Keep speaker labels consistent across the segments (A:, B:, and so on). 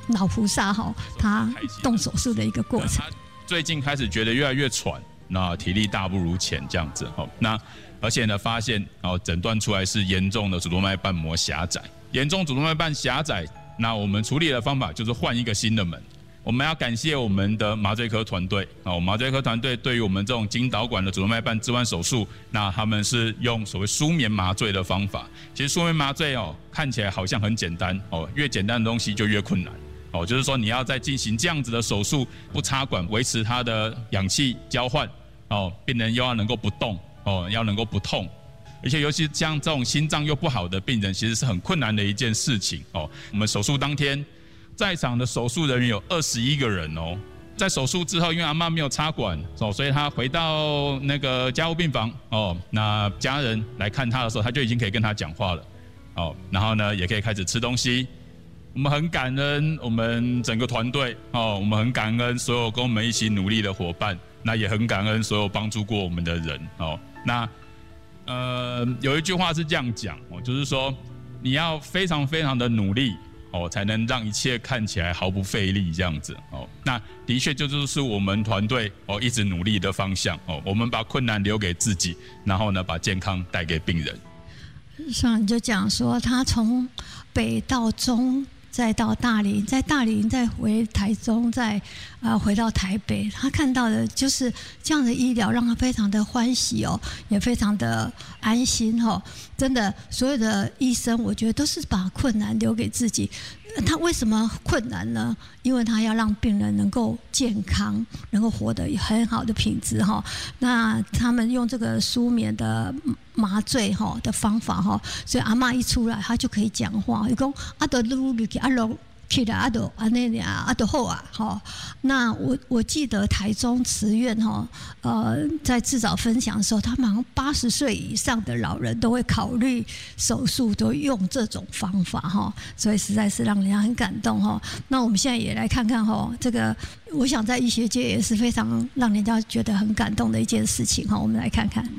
A: 老菩萨他动手术的一个过程。
B: 最近开始觉得越来越喘，那体力大不如前这样子。那而且呢，发现诊断出来是严重的主动脉瓣膜狭窄。严重主动脉瓣狭窄，那我们处理的方法就是换一个新的门。我们要感谢我们的麻醉科团队我麻醉科团队对于我们这种经导管的主动脉瓣置换手术，那他们是用所谓舒眠麻醉的方法。其实舒眠麻醉看起来好像很简单越简单的东西就越困难就是说你要在进行这样子的手术，不插管维持它的氧气交换病人又要能够不动要能够不痛。而且尤其像这种心脏又不好的病人，其实是很困难的一件事情我们手术当天在场的手术人员有21个人在手术之后，因为阿嬷没有插管所以他回到那个加护病房那家人来看他的时候，他就已经可以跟他讲话了然后呢也可以开始吃东西。我们很感恩我们整个团队我们很感恩所有跟我们一起努力的伙伴，那也很感恩所有帮助过我们的人那有一句话是这样讲就是说你要非常非常的努力才能让一切看起来毫不费力这样子那的确就是我们团队一直努力的方向我们把困难留给自己，然后呢把健康带给病人。
A: 上你就讲说他从北到中再到大林，在大林再回台中，再回到台北，他看到的就是这样的医疗，让他非常的欢喜也非常的安心真的，所有的医生我觉得都是把困难留给自己。他为什么困难呢？因为他要让病人能够健康，能够活得很好的品质那他们用这个舒眠的麻醉的方法所以阿嬷一出来，她就可以讲话。伊讲啊，都撸入去，啊落起来，啊都安尼啊，啊都好啊那我记得台中慈院在至早分享的时候，他们好像80岁以上的老人都会考虑手术，都用这种方法所以实在是让人家很感动那我们现在也来看看这个，我想在医学界也是非常让人家觉得很感动的一件事情我们来看看。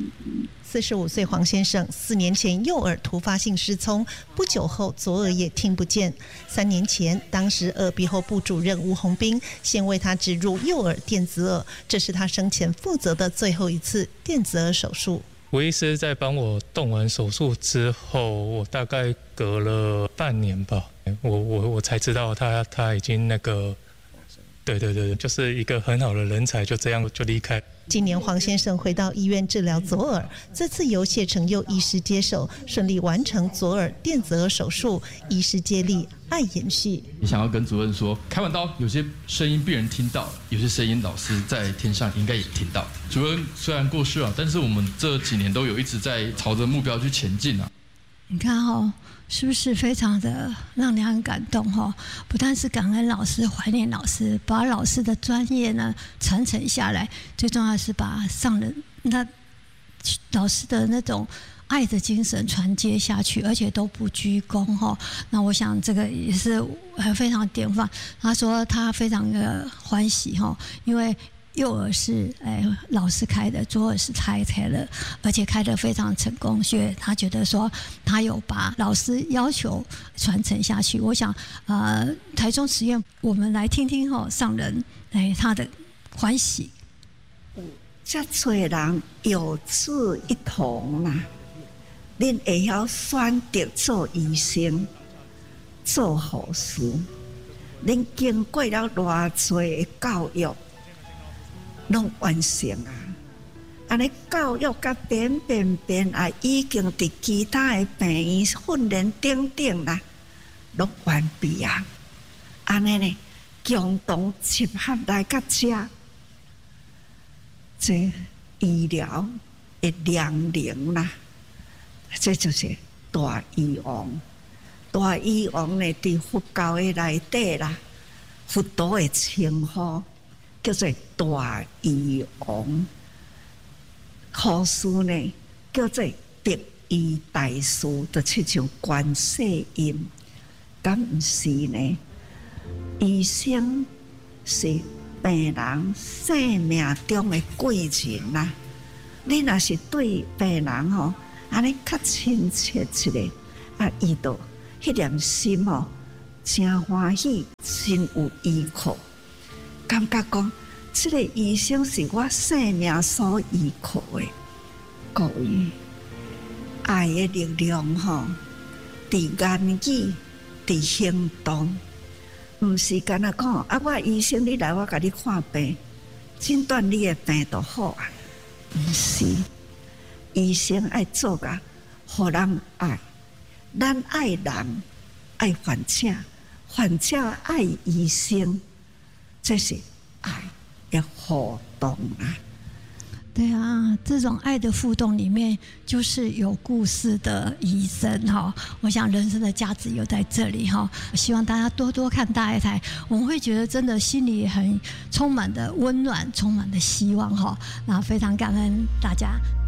C: 45岁黄先生4年前右耳突发性失聪，不久后左耳也听不见。3年前，当时耳鼻喉部主任吴宏斌先为他植入右耳电子耳，这是他生前负责的最后一次电子耳手术。
D: 吴医师在帮我动完手术之后，我大概隔了半年吧，我才知道他已经那个，对，就是一个很好的人才，就这样就离开。
C: 今年黄先生回到医院治疗左耳，这次由谢承佑医师接手，顺利完成左耳电子耳手术，医师接力爱延续。
E: 你想要跟主任说，开完刀有些声音病人听到，有些声音老师在天上应该也听到。主任虽然过世了，但是我们这几年都有一直在朝着目标去前进啊。
A: 你看是不是非常的让人很感动不但是感恩老师，怀念老师，把老师的专业呢传承下来，最重要的是把上人那老师的那种爱的精神传接下去，而且都不居功那我想这个也是非常典范。他说他非常的欢喜因为右耳是老师开的，左耳是他开的，而且开得非常成功，所以他觉得说他有把老师要求传承下去。我想台中实验我们来听听上人他的欢喜。
F: 这多人有志一同啦，恁会晓选择做医生、做护士，恁经过了偌多的教育。拢完成啊！安尼教育甲点变啊，已经伫其他的病院训练等等啦，拢完毕啊！安尼呢，共同集合来甲这医疗的良能啦，这就是大医王。大医王呢，伫佛教的内底啦，佛陀的称呼。叫做大医王，护士呢叫做德医大师，就亲像观世音，敢毋是呢？医生是病人生命中的贵人啦。你若是对病人安尼较亲切一个，伊就迄念心真欢喜，真有依靠，感觉讲这个医生是我生命所依靠的。各位，爱的力量吼，伫言语，伫行动，毋是干那讲啊！我医生你来，我甲你看病，诊断你的病就好啊。毋是，医生爱做个，互人爱，咱爱人，爱患者，患者爱医生，这是爱的互动啊。
A: 对啊，这种爱的互动里面，就是有故事的医生哈。我想人生的价值有在这里哈。希望大家多多看大爱台，我们会觉得真的心里很充满的温暖，充满的希望哈。那非常感恩大家。